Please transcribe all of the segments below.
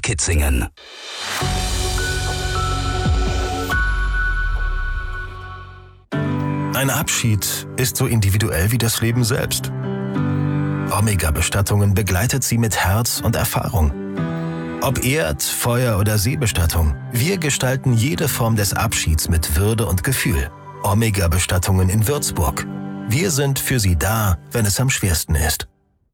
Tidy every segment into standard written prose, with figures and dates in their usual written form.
Kitzingen. Ein Abschied ist so individuell wie das Leben selbst. Omega-Bestattungen begleitet sie mit Herz und Erfahrung. Ob Erd-, Feuer- oder Seebestattung, wir gestalten jede Form des Abschieds mit Würde und Gefühl. Omega-Bestattungen in Würzburg. Wir sind für Sie da, wenn es am schwersten ist.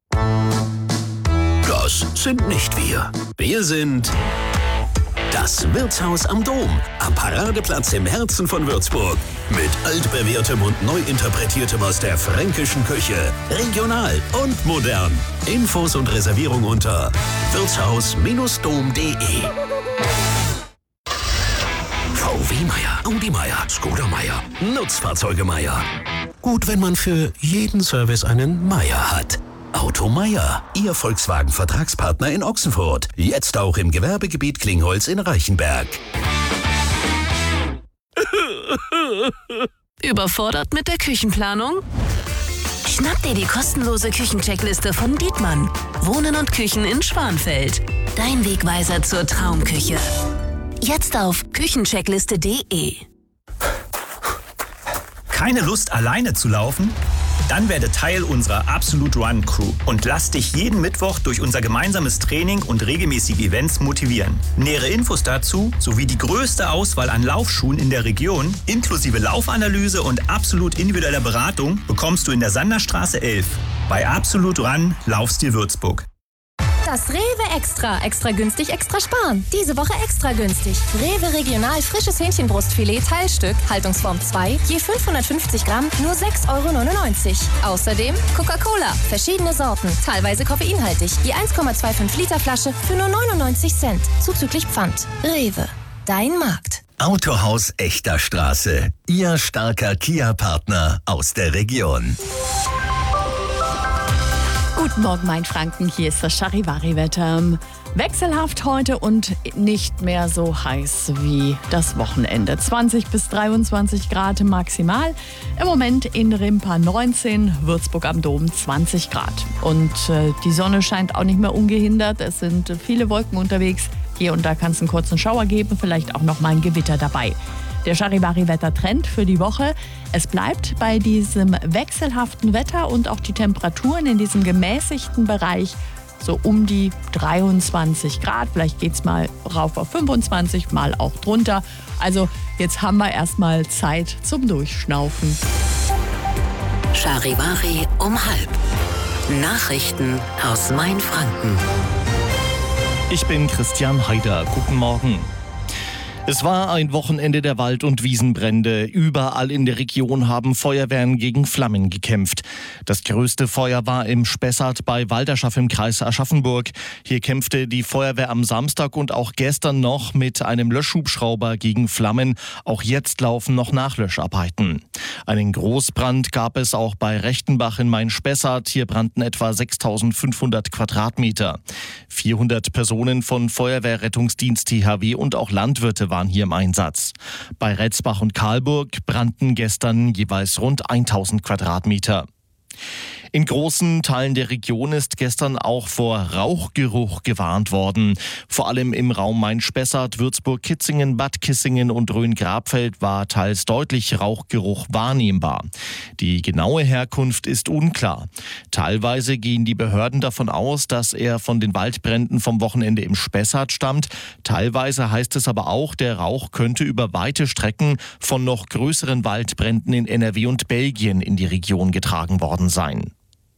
Das sind nicht wir. Wir sind das Wirtshaus am Dom, am Paradeplatz im Herzen von Würzburg. Mit altbewährtem und neu interpretiertem aus der fränkischen Küche. Regional und modern. Infos und Reservierung unter wirtshaus-dom.de. VW Meier, Audi Meier, Skoda Meier, Nutzfahrzeuge Meier. Gut, wenn man für jeden Service einen Meier hat. Auto Meier, Ihr Volkswagen-Vertragspartner in Ochsenfurt. Jetzt auch im Gewerbegebiet Klingholz in Reichenberg. Überfordert mit der Küchenplanung? Schnapp dir die kostenlose Küchencheckliste von Dietmann. Wohnen und Küchen in Schwanfeld. Dein Wegweiser zur Traumküche. Jetzt auf küchencheckliste.de. Keine Lust, alleine zu laufen? Dann werde Teil unserer Absolute Run Crew und lass dich jeden Mittwoch durch unser gemeinsames Training und regelmäßige Events motivieren. Nähere Infos dazu sowie die größte Auswahl an Laufschuhen in der Region, inklusive Laufanalyse und absolut individueller Beratung, bekommst du in der Sanderstraße 11. Bei Absolute Run Laufstil Würzburg. Das Rewe Extra günstig, extra sparen. Diese Woche extra günstig. Rewe Regional frisches Hähnchenbrustfilet Teilstück, Haltungsform 2, je 550 Gramm, nur 6,99 €. Außerdem Coca-Cola, verschiedene Sorten, teilweise koffeinhaltig, je 1,25 Liter Flasche für nur 99 Cent, zuzüglich Pfand. Rewe, dein Markt. Autohaus Echter Straße. Ihr starker Kia-Partner aus der Region. Guten Morgen, Mainfranken. Hier ist das Charivari-Wetter. Wechselhaft heute und nicht mehr so heiß wie das Wochenende. 20 bis 23 Grad maximal. Im Moment in Rimpa 19, Würzburg am Dom 20 Grad. Und die Sonne scheint auch nicht mehr ungehindert. Es sind viele Wolken unterwegs. Hier und da kann es einen kurzen Schauer geben, vielleicht auch noch mal ein Gewitter dabei. Der Charivari-Wetter-Trend für die Woche. Es bleibt bei diesem wechselhaften Wetter und auch die Temperaturen in diesem gemäßigten Bereich so um die 23 Grad. Vielleicht geht es mal rauf auf 25, mal auch drunter. Also jetzt haben wir erstmal Zeit zum Durchschnaufen. Charivari um 12:30. Nachrichten aus Mainfranken. Ich bin Christian Haider. Guten Morgen. Es war ein Wochenende der Wald- und Wiesenbrände. Überall in der Region haben Feuerwehren gegen Flammen gekämpft. Das größte Feuer war im Spessart bei Walderschaff im Kreis Aschaffenburg. Hier kämpfte die Feuerwehr am Samstag und auch gestern noch mit einem Löschhubschrauber gegen Flammen. Auch jetzt laufen noch Nachlöscharbeiten. Einen Großbrand gab es auch bei Rechtenbach in Main-Spessart. Hier brannten etwa 6.500 Quadratmeter. 400 Personen von Feuerwehr, Rettungsdienst, THW und auch Landwirte waren hier im Einsatz. Bei Retzbach und Karlburg brannten gestern jeweils rund 1.000 Quadratmeter. In großen Teilen der Region ist gestern auch vor Rauchgeruch gewarnt worden. Vor allem im Raum Main-Spessart, Würzburg, Kitzingen, Bad Kissingen und Rhön-Grabfeld war teils deutlich Rauchgeruch wahrnehmbar. Die genaue Herkunft ist unklar. Teilweise gehen die Behörden davon aus, dass er von den Waldbränden vom Wochenende im Spessart stammt. Teilweise heißt es aber auch, der Rauch könnte über weite Strecken von noch größeren Waldbränden in NRW und Belgien in die Region getragen worden sein.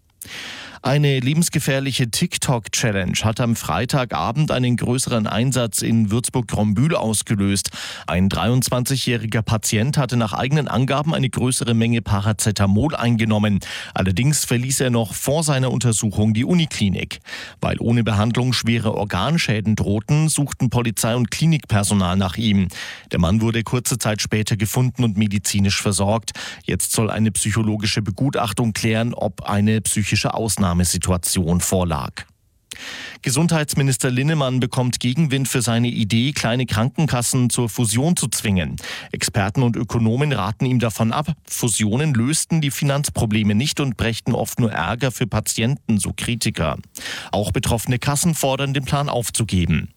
Eine lebensgefährliche TikTok-Challenge hat am Freitagabend einen größeren Einsatz in Würzburg-Grombühl ausgelöst. Ein 23-jähriger Patient hatte nach eigenen Angaben eine größere Menge Paracetamol eingenommen. Allerdings verließ er noch vor seiner Untersuchung die Uniklinik. Weil ohne Behandlung schwere Organschäden drohten, suchten Polizei und Klinikpersonal nach ihm. Der Mann wurde kurze Zeit später gefunden und medizinisch versorgt. Jetzt soll eine psychologische Begutachtung klären, ob eine psychische Ausnahmesituation vorlag. Gesundheitsminister Linnemann bekommt Gegenwind für seine Idee, kleine Krankenkassen zur Fusion zu zwingen. Experten und Ökonomen raten ihm davon ab. Fusionen lösten die Finanzprobleme nicht und brächten oft nur Ärger für Patienten, so Kritiker. Auch betroffene Kassen fordern, den Plan aufzugeben.